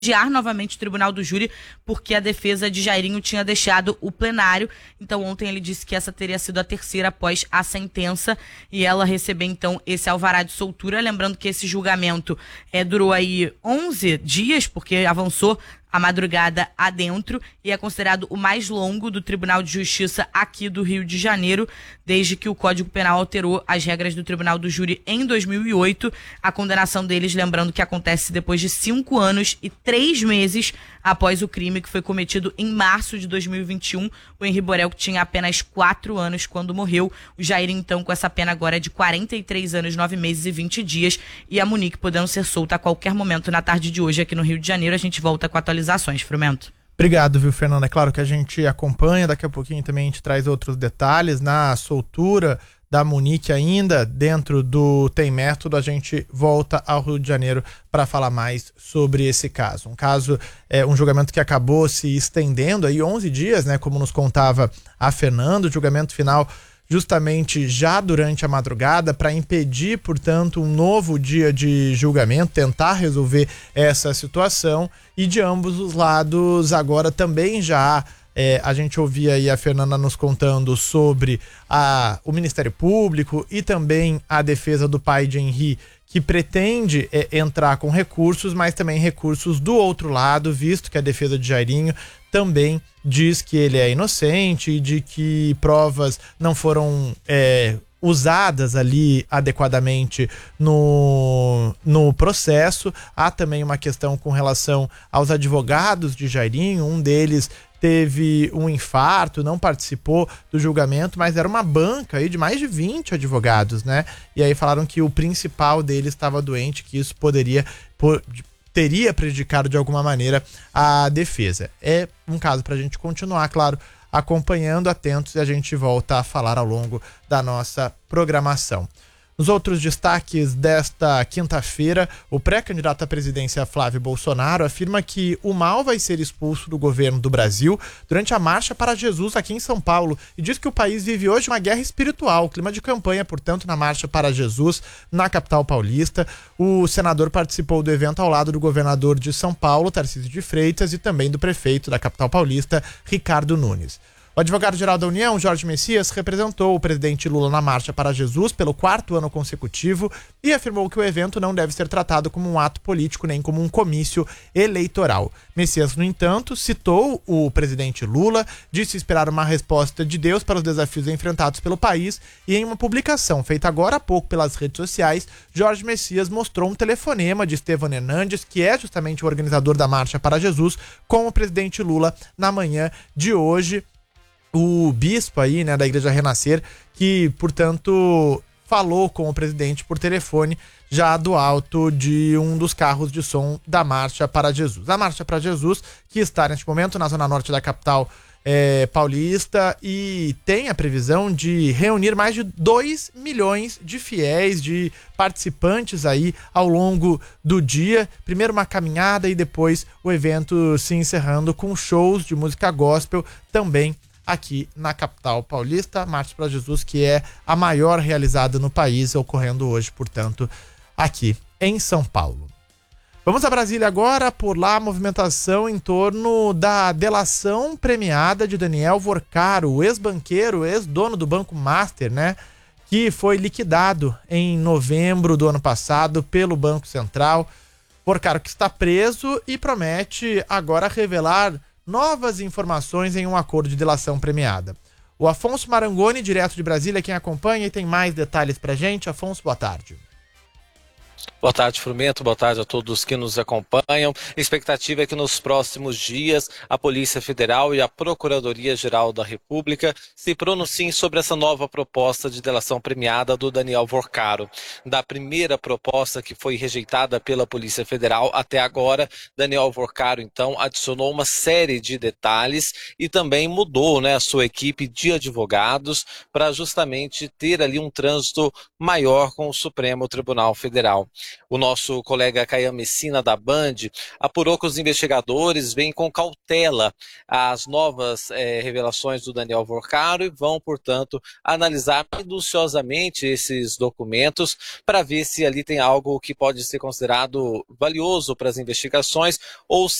adiar novamente o tribunal do júri, porque a defesa de Jairinho tinha deixado o plenário. Então ontem ele disse que essa teria sido a terceira após a sentença e ela receber então esse alvará de soltura. Lembrando que esse julgamento durou aí 11 dias, porque avançou a madrugada adentro e é considerado o mais longo do Tribunal de Justiça aqui do Rio de Janeiro, desde que o Código Penal alterou as regras do Tribunal do Júri em 2008. A condenação deles, lembrando que acontece depois de 5 anos e 3 meses após o crime que foi cometido em março de 2021. O Henri Borel, que tinha apenas 4 anos quando morreu. O Jair, então, com essa pena agora de 43 anos, 9 meses e 20 dias. E a Monique podendo ser solta a qualquer momento na tarde de hoje aqui no Rio de Janeiro. A gente volta com atualizações, Frumento. Obrigado, viu, Fernanda? É claro que a gente acompanha, daqui a pouquinho também a gente traz outros detalhes. Na soltura da Monique ainda, dentro do Tem Método, a gente volta ao Rio de Janeiro para falar mais sobre esse caso. Um caso, um julgamento que acabou se estendendo aí 11 dias, né, como nos contava a Fernanda, o julgamento final justamente já durante a madrugada para impedir, portanto, um novo dia de julgamento, tentar resolver essa situação, e de ambos os lados agora também já a gente ouvia aí a Fernanda nos contando sobre o Ministério Público e também a defesa do pai de Henri, que pretende entrar com recursos, mas também recursos do outro lado, visto que a defesa de Jairinho também diz que ele é inocente e de que provas não foram usadas ali adequadamente no processo. Há também uma questão com relação aos advogados de Jairinho. Um deles teve um infarto, não participou do julgamento, mas era uma banca aí de mais de 20 advogados, né? E aí falaram que o principal deles estava doente, que isso teria prejudicado de alguma maneira a defesa. É um caso para a gente continuar, claro, acompanhando, atentos, e a gente volta a falar ao longo da nossa programação. Nos outros destaques desta quinta-feira, o pré-candidato à presidência Flávio Bolsonaro afirma que o mal vai ser expulso do governo do Brasil durante a Marcha para Jesus aqui em São Paulo, e diz que o país vive hoje uma guerra espiritual, clima de campanha, portanto, na Marcha para Jesus na capital paulista. O senador participou do evento ao lado do governador de São Paulo, Tarcísio de Freitas, e também do prefeito da capital paulista, Ricardo Nunes. O advogado-geral da União, Jorge Messias, representou o presidente Lula na Marcha para Jesus pelo 4º ano consecutivo e afirmou que o evento não deve ser tratado como um ato político nem como um comício eleitoral. Messias, no entanto, citou o presidente Lula, disse esperar uma resposta de Deus para os desafios enfrentados pelo país, e em uma publicação feita agora há pouco pelas redes sociais, Jorge Messias mostrou um telefonema de Estevão Hernandes, que é justamente o organizador da Marcha para Jesus, com o presidente Lula na manhã de hoje. O bispo aí, né, da Igreja Renascer, que, portanto, falou com o presidente por telefone já do alto de um dos carros de som da Marcha para Jesus. A Marcha para Jesus, que está neste momento na zona norte da capital paulista, e tem a previsão de reunir mais de 2 milhões de fiéis, de participantes aí ao longo do dia. Primeiro uma caminhada e depois o evento se encerrando com shows de música gospel também aqui na capital paulista. Marcha para Jesus, que é a maior realizada no país, ocorrendo hoje, portanto, aqui em São Paulo. Vamos a Brasília agora. Por lá, a movimentação em torno da delação premiada de Daniel Vorcaro, o ex-banqueiro, ex-dono do Banco Master, né? Que foi liquidado em novembro do ano passado pelo Banco Central. Vorcaro que está preso e promete agora revelar novas informações em um acordo de delação premiada. O Afonso Marangoni, direto de Brasília, quem acompanha e tem mais detalhes pra gente. Afonso, boa tarde. Boa tarde, Frumento. Boa tarde a todos que nos acompanham. A expectativa é que nos próximos dias a Polícia Federal e a Procuradoria-Geral da República se pronunciem sobre essa nova proposta de delação premiada do Daniel Vorcaro. Da primeira proposta, que foi rejeitada pela Polícia Federal até agora, Daniel Vorcaro, então, adicionou uma série de detalhes e também mudou, né, a sua equipe de advogados para justamente ter ali um trânsito maior com o Supremo Tribunal Federal. O nosso colega Caian Messina, da Band, apurou que os investigadores veem com cautela as novas revelações do Daniel Vorcaro e vão, portanto, analisar minuciosamente esses documentos para ver se ali tem algo que pode ser considerado valioso para as investigações ou